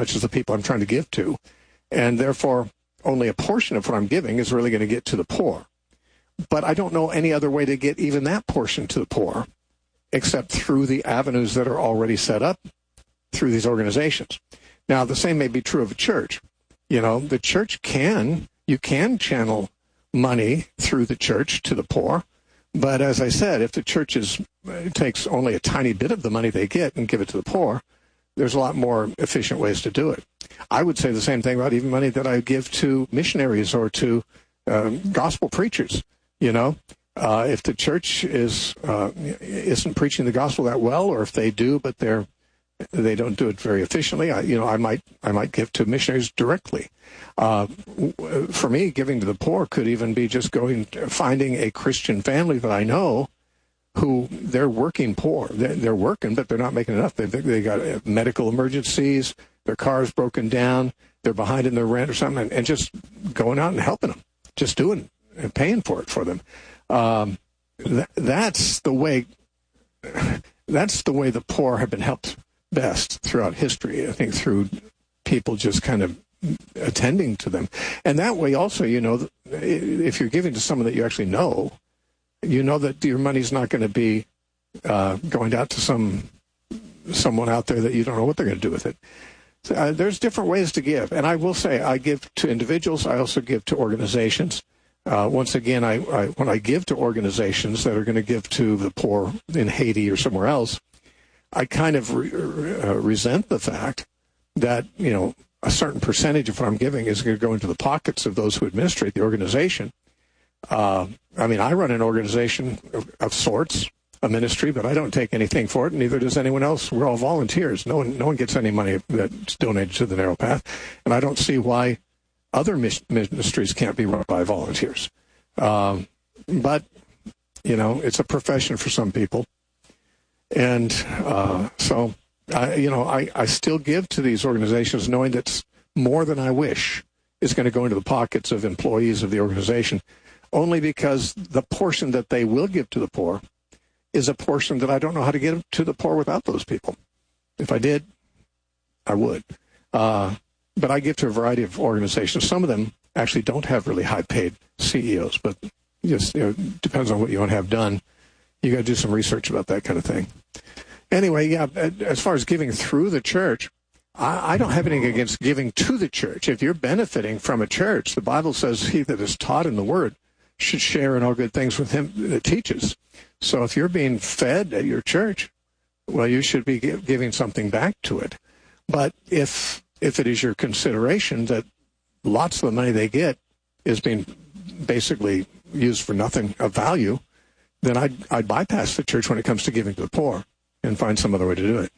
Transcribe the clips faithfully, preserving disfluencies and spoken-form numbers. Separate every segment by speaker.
Speaker 1: much as the people I'm trying to give to. And therefore, only a portion of what I'm giving is really going to get to the poor. But I don't know any other way to get even that portion to the poor except through the avenues that are already set up through these organizations. Now, the same may be true of a church. You know, the church can, you can channel money through the church to the poor. But as I said, if the church is, takes only a tiny bit of the money they get and give it to the poor, there's a lot more efficient ways to do it. I would say the same thing about even money that I give to missionaries or to um, gospel preachers. You know, uh, if the church is uh, isn't preaching the gospel that well, or if they do, but they're they don't do it very efficiently, I, you know, I might I might give to missionaries directly. Uh, for me, giving to the poor could even be just going finding a Christian family that I know who they're working poor. They're, they're working, but they're not making enough. They they got medical emergencies. Their car's broken down. They're behind in their rent or something, and, and just going out and helping them, just doing and paying for it for them. Um, th- that's the way. That's the way the poor have been helped best throughout history. I think through people just kind of attending to them, and that way also, you know, if you're giving to someone that you actually know, you know that your money's not going to be uh, going out to some someone out there that you don't know what they're going to do with it. So, uh, there's different ways to give, and I will say I give to individuals. I also give to organizations. Uh, once again, I, I when I give to organizations that are going to give to the poor in Haiti or somewhere else, I kind of re- uh, resent the fact that, you know, a certain percentage of what I'm giving is going to go into the pockets of those who administrate the organization. Uh, I mean, I run an organization of, of sorts, a ministry, but I don't take anything for it, and neither does anyone else. We're all volunteers. No one, no one gets any money that's donated to the Narrow Path, and I don't see why other mis- ministries can't be run by volunteers. Um, but, you know, it's a profession for some people, and uh, so, I, you know, I, I still give to these organizations knowing that more than I wish is going to go into the pockets of employees of the organization, only because the portion that they will give to the poor is a portion that I don't know how to get to the poor without those people. If I did, I would. Uh, but I give to a variety of organizations. Some of them actually don't have really high-paid C E Os, but just, you know, depends on what you want to have done. You got to do some research about that kind of thing. Anyway, yeah, as far as giving through the church, I, I don't have anything against giving to the church. If you're benefiting from a church, the Bible says he that is taught in the word should share in all good things with him that teaches. So if you're being fed at your church, well, you should be give, giving something back to it. But if if it is your consideration that lots of the money they get is being basically used for nothing of value, then I'd, I'd bypass the church when it comes to giving to the poor and find some other way to do it.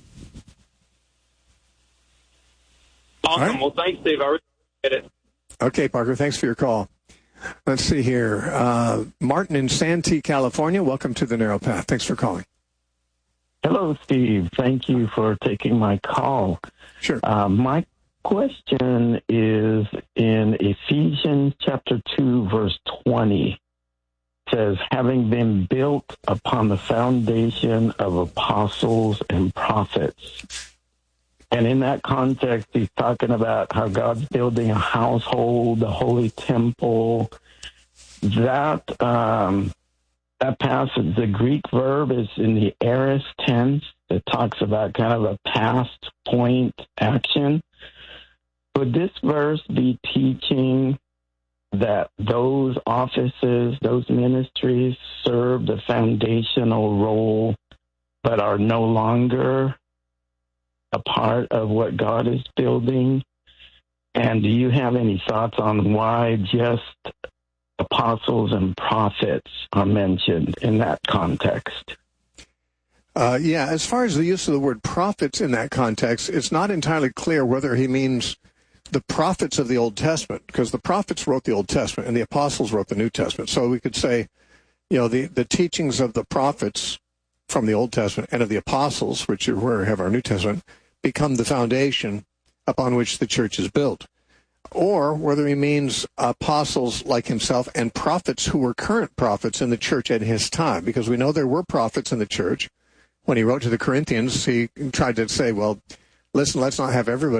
Speaker 2: Awesome. Right? Well, thanks, Steve. I really appreciate it.
Speaker 1: Okay, Parker. Thanks for your call. Let's see here. Uh, Martin in Santee, California. Welcome to the Narrow Path. Thanks for calling.
Speaker 3: Hello, Steve. Thank you for taking my call.
Speaker 1: Sure.
Speaker 3: Uh, my question is in Ephesians chapter two, verse twenty. It says, having been built upon the foundation of apostles and prophets. And in that context, he's talking about how God's building a household, the holy temple. That um, that passage, the Greek verb is in the aorist tense. It talks about kind of a past point action. Would this verse be teaching that those offices, those ministries serve the foundational role, but are no longer a part of what God is building? And do you have any thoughts on why just apostles and prophets are mentioned in that context?
Speaker 1: Uh, yeah, as far as the use of the word prophets in that context, it's not entirely clear whether he means the prophets of the Old Testament, because the prophets wrote the Old Testament and the apostles wrote the New Testament. So we could say, you know, the, the teachings of the prophets from the Old Testament and of the apostles, which are where we have our New Testament, become the foundation upon which the church is built. Or whether he means apostles like himself and prophets who were current prophets in the church at his time, because we know there were prophets in the church. When he wrote to the Corinthians, he tried to say, well, listen, let's not have everybody